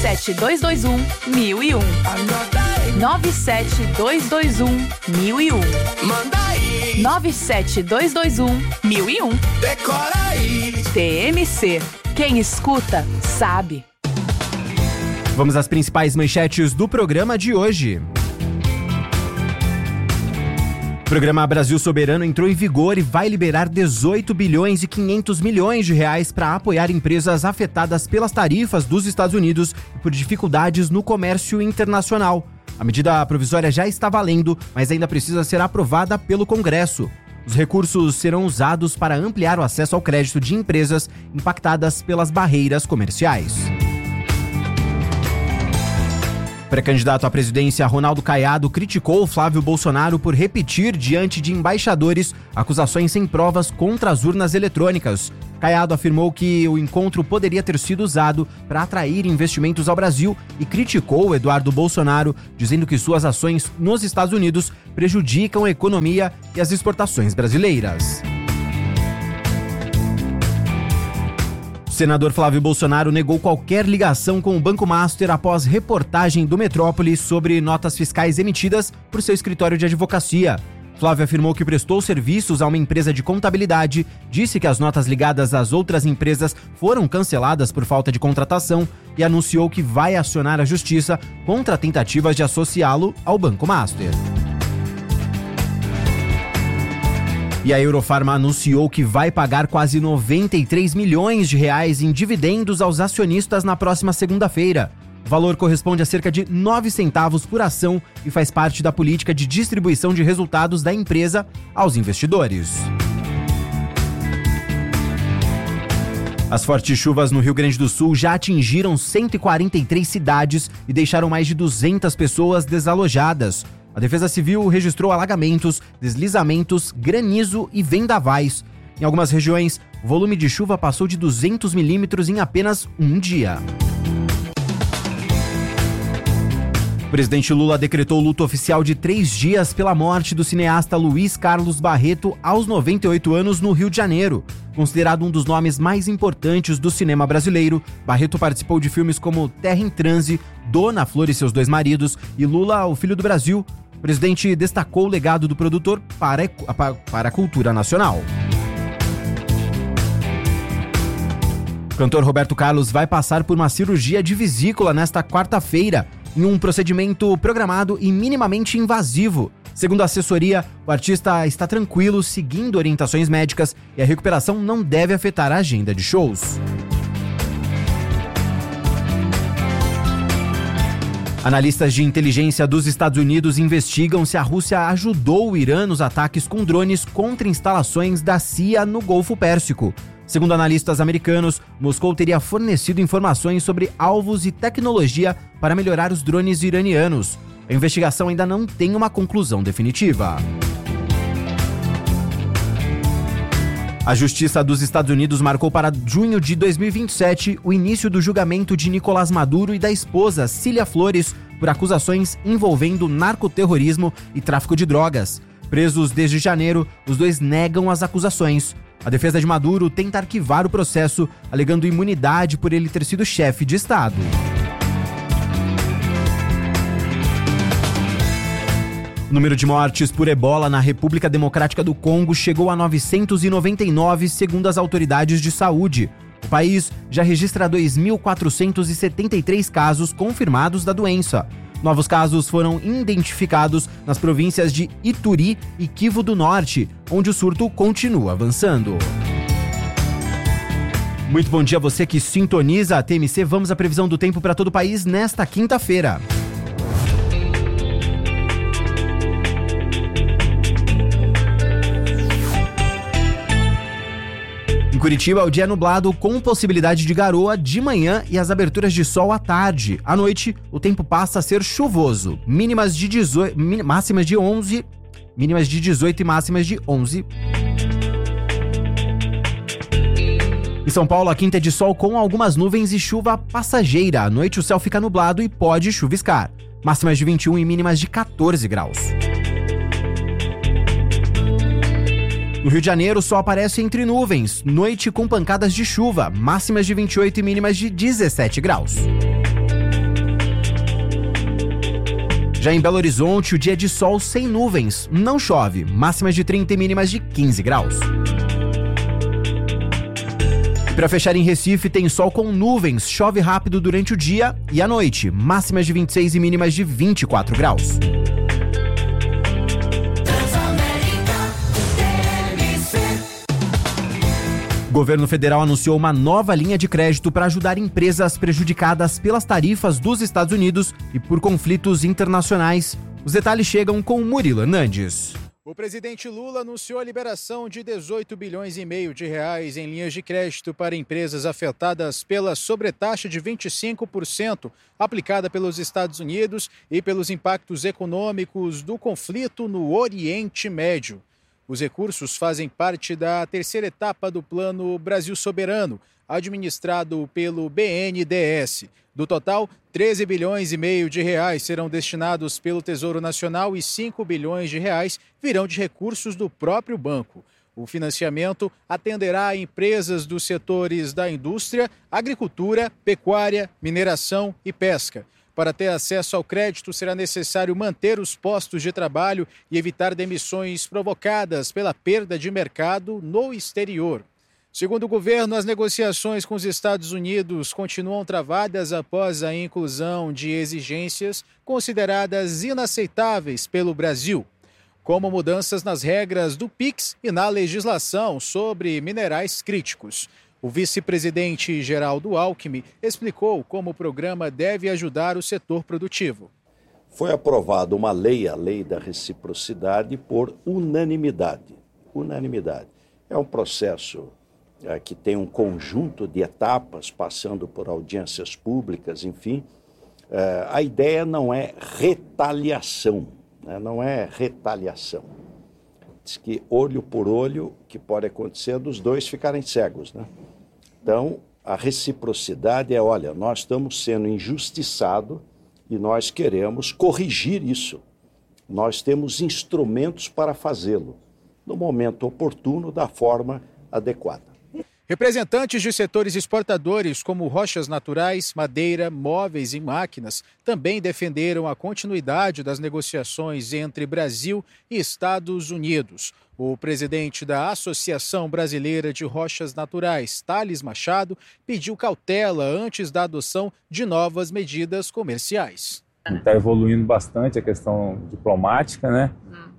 97221-1001. 97221-1001. Manda aí. 97221-1001. Decora aí. TMC. Quem escuta, sabe. Vamos às principais manchetes do programa de hoje. O programa Brasil Soberano entrou em vigor e vai liberar 18 bilhões e 500 milhões de reais para apoiar empresas afetadas pelas tarifas dos Estados Unidos e por dificuldades no comércio internacional. A medida provisória já está valendo, mas ainda precisa ser aprovada pelo Congresso. Os recursos serão usados para ampliar o acesso ao crédito de empresas impactadas pelas barreiras comerciais. Pré-candidato à presidência Ronaldo Caiado criticou Flávio Bolsonaro por repetir diante de embaixadores acusações sem provas contra as urnas eletrônicas. Caiado afirmou que o encontro poderia ter sido usado para atrair investimentos ao Brasil e criticou Eduardo Bolsonaro, dizendo que suas ações nos Estados Unidos prejudicam a economia e as exportações brasileiras. O senador Flávio Bolsonaro negou qualquer ligação com o Banco Master após reportagem do Metrópole sobre notas fiscais emitidas por seu escritório de advocacia. Flávio afirmou que prestou serviços a uma empresa de contabilidade, disse que as notas ligadas às outras empresas foram canceladas por falta de contratação e anunciou que vai acionar a justiça contra tentativas de associá-lo ao Banco Master. E a Eurofarma anunciou que vai pagar quase 93 milhões de reais em dividendos aos acionistas na próxima segunda-feira. O valor corresponde a cerca de 9 centavos por ação e faz parte da política de distribuição de resultados da empresa aos investidores. As fortes chuvas no Rio Grande do Sul já atingiram 143 cidades e deixaram mais de 200 pessoas desalojadas. A Defesa Civil registrou alagamentos, deslizamentos, granizo e vendavais. Em algumas regiões, o volume de chuva passou de 200 milímetros em apenas um dia. O presidente Lula decretou luto oficial de 3 dias pela morte do cineasta Luiz Carlos Barreto aos 98 anos no Rio de Janeiro. Considerado um dos nomes mais importantes do cinema brasileiro, Barreto participou de filmes como Terra em Transe, Dona Flor e seus 2 maridos e Lula, o Filho do Brasil. O presidente destacou o legado do produtor para a cultura nacional. O cantor Roberto Carlos vai passar por uma cirurgia de vesícula nesta quarta-feira, em um procedimento programado e minimamente invasivo. Segundo a assessoria, o artista está tranquilo, seguindo orientações médicas e a recuperação não deve afetar a agenda de shows. Analistas de inteligência dos Estados Unidos investigam se a Rússia ajudou o Irã nos ataques com drones contra instalações da CIA no Golfo Pérsico. Segundo analistas americanos, Moscou teria fornecido informações sobre alvos e tecnologia para melhorar os drones iranianos. A investigação ainda não tem uma conclusão definitiva. A Justiça dos Estados Unidos marcou para junho de 2027 o início do julgamento de Nicolás Maduro e da esposa Cília Flores por acusações envolvendo narcoterrorismo e tráfico de drogas. Presos desde janeiro, os 2 negam as acusações. A defesa de Maduro tenta arquivar o processo, alegando imunidade por ele ter sido chefe de Estado. O número de mortes por ebola na República Democrática do Congo chegou a 999, segundo as autoridades de saúde. O país já registra 2.473 casos confirmados da doença. Novos casos foram identificados nas províncias de Ituri e Kivu do Norte, onde o surto continua avançando. Muito bom dia a você que sintoniza a TMC. Vamos à previsão do tempo para todo o país nesta quinta-feira. Em Curitiba, o dia é nublado com possibilidade de garoa de manhã e as aberturas de sol à tarde. À noite, o tempo passa a ser chuvoso. Máximas de 18 e máximas de 11. Em São Paulo, a quinta é de sol com algumas nuvens e chuva passageira. À noite, o céu fica nublado e pode chuviscar. Máximas de 21 e mínimas de 14 graus. No Rio de Janeiro, o sol aparece entre nuvens, noite com pancadas de chuva, máximas de 28 e mínimas de 17 graus. Já em Belo Horizonte, o dia é de sol sem nuvens, não chove, máximas de 30 e mínimas de 15 graus. E para fechar em Recife, tem sol com nuvens, chove rápido durante o dia e à noite, máximas de 26 e mínimas de 24 graus. O governo federal anunciou uma nova linha de crédito para ajudar empresas prejudicadas pelas tarifas dos Estados Unidos e por conflitos internacionais. Os detalhes chegam com Murilo Hernandes. O presidente Lula anunciou a liberação de 18 bilhões e meio de reais em linhas de crédito para empresas afetadas pela sobretaxa de 25% aplicada pelos Estados Unidos e pelos impactos econômicos do conflito no Oriente Médio. Os recursos fazem parte da terceira etapa do Plano Brasil Soberano, administrado pelo BNDES. Do total, 13 bilhões e meio de reais serão destinados pelo Tesouro Nacional e 5 bilhões de reais virão de recursos do próprio banco. O financiamento atenderá a empresas dos setores da indústria, agricultura, pecuária, mineração e pesca. Para ter acesso ao crédito, será necessário manter os postos de trabalho e evitar demissões provocadas pela perda de mercado no exterior. Segundo o governo, as negociações com os Estados Unidos continuam travadas após a inclusão de exigências consideradas inaceitáveis pelo Brasil, como mudanças nas regras do PIX e na legislação sobre minerais críticos. O vice-presidente Geraldo Alckmin explicou como o programa deve ajudar o setor produtivo. Foi aprovada uma lei, a Lei da Reciprocidade, por unanimidade. Unanimidade. É um processo que tem um conjunto de etapas, passando por audiências públicas, enfim. A ideia não é retaliação, né? Não é retaliação. Diz que olho por olho, que pode acontecer dos dois ficarem cegos, né? Então, a reciprocidade é, olha, nós estamos sendo injustiçados e nós queremos corrigir isso. Nós temos instrumentos para fazê-lo, no momento oportuno, da forma adequada. Representantes de setores exportadores como rochas naturais, madeira, móveis e máquinas também defenderam a continuidade das negociações entre Brasil e Estados Unidos. O presidente da Associação Brasileira de Rochas Naturais, Thales Machado, pediu cautela antes da adoção de novas medidas comerciais. Está evoluindo bastante a questão diplomática, né?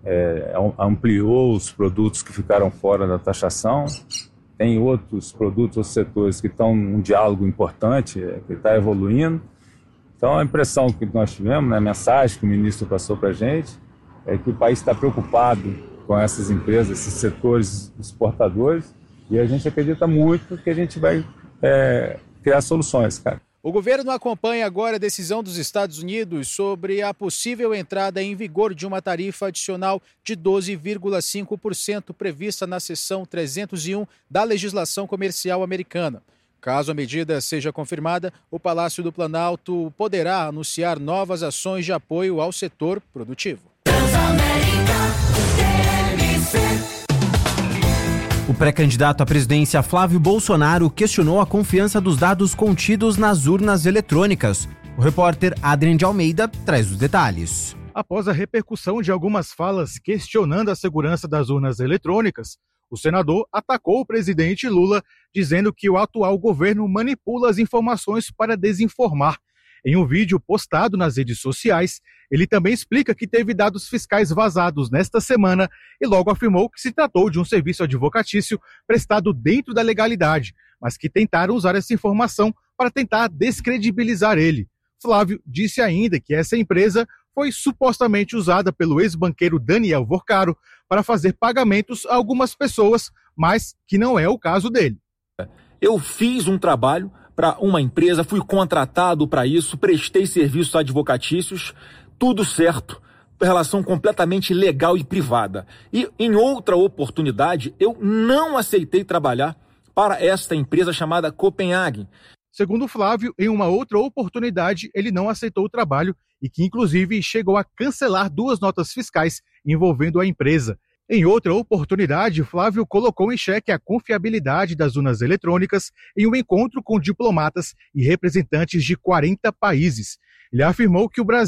Ampliou os produtos que ficaram fora da taxação. Tem outros produtos, outros setores que estão num diálogo importante, que está evoluindo. Então, a impressão que nós tivemos, né, a mensagem que o ministro passou para a gente, é que o país está preocupado com essas empresas, esses setores exportadores, e a gente acredita muito que a gente vai criar soluções, cara. O governo acompanha agora a decisão dos Estados Unidos sobre a possível entrada em vigor de uma tarifa adicional de 12,5% prevista na seção 301 da legislação comercial americana. Caso a medida seja confirmada, o Palácio do Planalto poderá anunciar novas ações de apoio ao setor produtivo. O pré-candidato à presidência Flávio Bolsonaro questionou a confiança dos dados contidos nas urnas eletrônicas. O repórter Adrien de Almeida traz os detalhes. Após a repercussão de algumas falas questionando a segurança das urnas eletrônicas, o senador atacou o presidente Lula, dizendo que o atual governo manipula as informações para desinformar. Em um vídeo postado nas redes sociais, ele também explica que teve dados fiscais vazados nesta semana e logo afirmou que se tratou de um serviço advocatício prestado dentro da legalidade, mas que tentaram usar essa informação para tentar descredibilizar ele. Flávio disse ainda que essa empresa foi supostamente usada pelo ex-banqueiro Daniel Vorcaro para fazer pagamentos a algumas pessoas, mas que não é o caso dele. Eu fiz um trabalho para uma empresa, fui contratado para isso, prestei serviços advocatícios, tudo certo, relação completamente legal e privada. E em outra oportunidade, eu não aceitei trabalhar para esta empresa chamada Copenhagen. Segundo Flávio, em uma outra oportunidade, ele não aceitou o trabalho e que, inclusive, chegou a cancelar 2 notas fiscais envolvendo a empresa. Em outra oportunidade, Flávio colocou em xeque a confiabilidade das urnas eletrônicas em um encontro com diplomatas e representantes de 40 países. Ele afirmou que o Brasil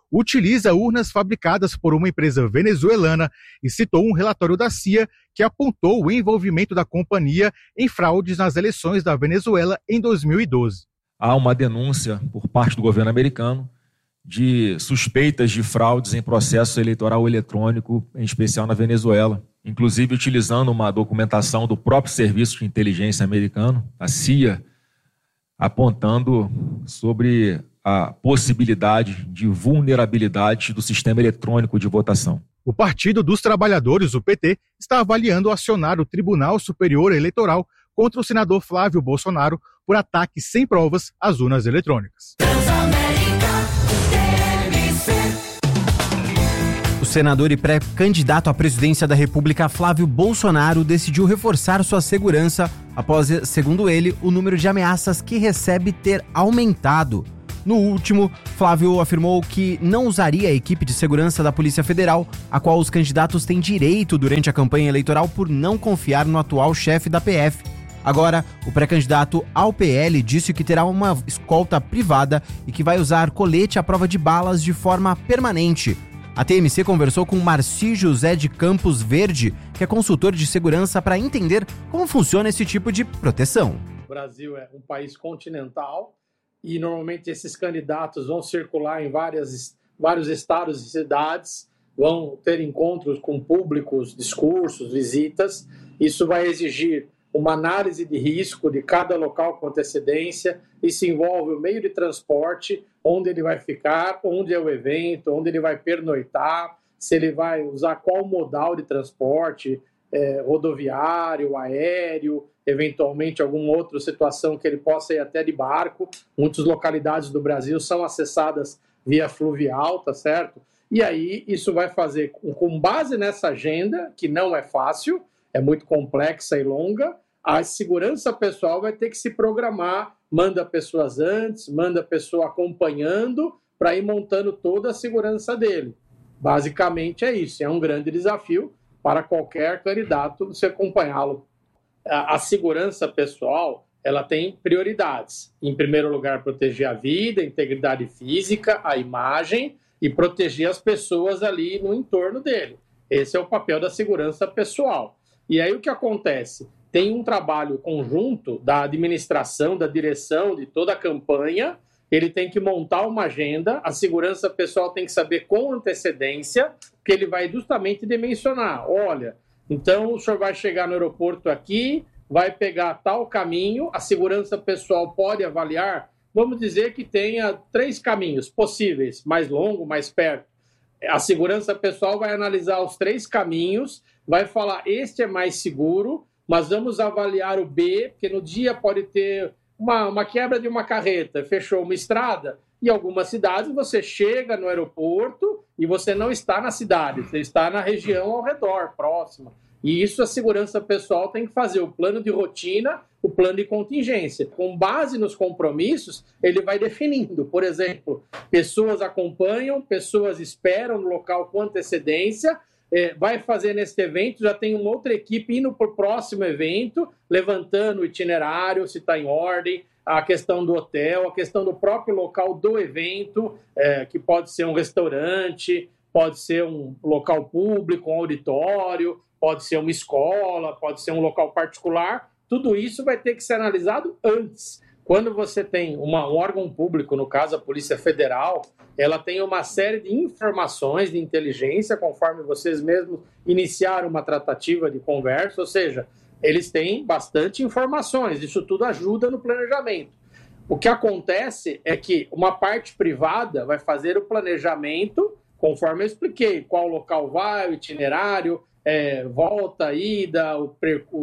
utiliza urnas fabricadas por uma empresa venezuelana e citou um relatório da CIA que apontou o envolvimento da companhia em fraudes nas eleições da Venezuela em 2012. Há uma denúncia por parte do governo americano de suspeitas de fraudes em processo eleitoral eletrônico, em especial na Venezuela, inclusive utilizando uma documentação do próprio Serviço de Inteligência americano, a CIA, apontando sobre a possibilidade de vulnerabilidade do sistema eletrônico de votação. O Partido dos Trabalhadores, o PT, está avaliando acionar o Tribunal Superior Eleitoral contra o senador Flávio Bolsonaro por ataques sem provas às urnas eletrônicas. O senador e pré-candidato à presidência da República, Flávio Bolsonaro, decidiu reforçar sua segurança após, segundo ele, o número de ameaças que recebe ter aumentado. No último, Flávio afirmou que não usaria a equipe de segurança da Polícia Federal, a qual os candidatos têm direito durante a campanha eleitoral por não confiar no atual chefe da PF. Agora, o pré-candidato ao PL disse que terá uma escolta privada e que vai usar colete à prova de balas de forma permanente. A TMC conversou com Marci José de Campos Verde, que é consultor de segurança, para entender como funciona esse tipo de proteção. O Brasil é um país continental e normalmente esses candidatos vão circular em vários estados e cidades, vão ter encontros com públicos, discursos, visitas. Isso vai exigir uma análise de risco de cada local com antecedência. Isso envolve o meio de transporte, onde ele vai ficar, onde é o evento, onde ele vai pernoitar, se ele vai usar qual modal de transporte, rodoviário, aéreo, eventualmente alguma outra situação que ele possa ir até de barco. Muitas localidades do Brasil são acessadas via fluvial, tá certo? E aí isso vai fazer, com base nessa agenda, que não é fácil, é muito complexa e longa, a segurança pessoal vai ter que se programar, manda pessoas antes, manda pessoa acompanhando, para ir montando toda a segurança dele. Basicamente é isso, é um grande desafio para qualquer candidato se acompanhá-lo. A segurança pessoal, ela tem prioridades. Em primeiro lugar, proteger a vida, a integridade física, a imagem e proteger as pessoas ali no entorno dele. Esse é o papel da segurança pessoal. E aí o que acontece? Tem um trabalho conjunto da administração, da direção, de toda a campanha. Ele tem que montar uma agenda, a segurança pessoal tem que saber com antecedência, que ele vai justamente dimensionar. Olha, então o senhor vai chegar no aeroporto aqui, vai pegar tal caminho, a segurança pessoal pode avaliar, vamos dizer que tenha 3 caminhos possíveis, mais longo, mais perto. A segurança pessoal vai analisar os 3 caminhos, vai falar, este é mais seguro, mas vamos avaliar o B, porque no dia pode ter uma quebra de uma carreta, fechou uma estrada. Em algumas cidades você chega no aeroporto e você não está na cidade, você está na região ao redor, próxima. E isso a segurança pessoal tem que fazer, o plano de rotina, o plano de contingência. Com base nos compromissos, ele vai definindo. Por exemplo, pessoas acompanham, pessoas esperam no local com antecedência, vai fazer nesse evento, já tem uma outra equipe indo para o próximo evento, levantando o itinerário, se está em ordem, a questão do hotel, a questão do próprio local do evento, que pode ser um restaurante, pode ser um local público, um auditório, pode ser uma escola, pode ser um local particular. Tudo isso vai ter que ser analisado antes. Quando você tem um órgão público, no caso a Polícia Federal, ela tem uma série de informações de inteligência, conforme vocês mesmos iniciaram uma tratativa de conversa, ou seja, eles têm bastante informações, isso tudo ajuda no planejamento. O que acontece é que uma parte privada vai fazer o planejamento, conforme eu expliquei, qual local vai, o itinerário, volta, ida, o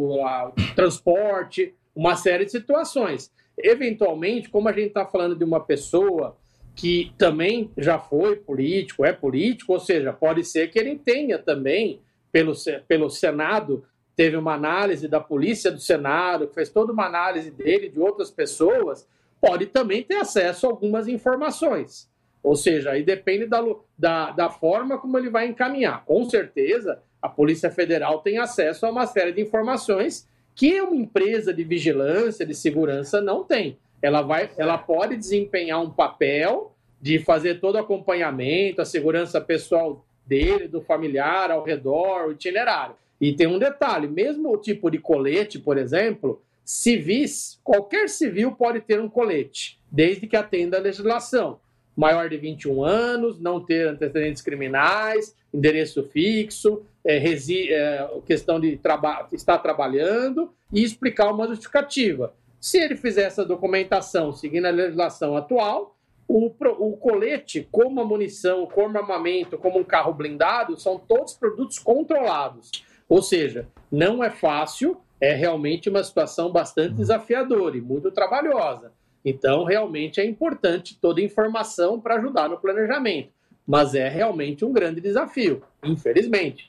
transporte, uma série de situações. Eventualmente, como a gente está falando de uma pessoa que também já foi político, é político, ou seja, pode ser que ele tenha também, pelo Senado, teve uma análise da Polícia do Senado, que fez toda uma análise dele, de outras pessoas, pode também ter acesso a algumas informações. Ou seja, aí depende da forma como ele vai encaminhar. Com certeza, a Polícia Federal tem acesso a uma série de informações que uma empresa de vigilância, de segurança, não tem. Ela pode desempenhar um papel de fazer todo o acompanhamento, a segurança pessoal dele, do familiar, ao redor, o itinerário. E tem um detalhe, mesmo o tipo de colete, por exemplo, civis, qualquer civil pode ter um colete, desde que atenda à legislação. Maior de 21 anos, não ter antecedentes criminais, endereço fixo, questão de estar trabalhando e explicar uma justificativa. Se ele fizer essa documentação seguindo a legislação atual, o colete, como a munição, como armamento, como um carro blindado, são todos produtos controlados. Ou seja, não é fácil, é realmente uma situação bastante desafiadora e muito trabalhosa. Então, realmente é importante toda a informação para ajudar no planejamento. Mas é realmente um grande desafio, infelizmente.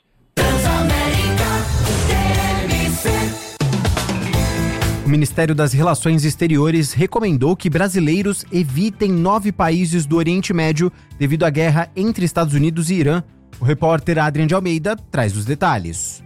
O Ministério das Relações Exteriores recomendou que brasileiros evitem 9 países do Oriente Médio devido à guerra entre Estados Unidos e Irã. O repórter Adrian de Almeida traz os detalhes.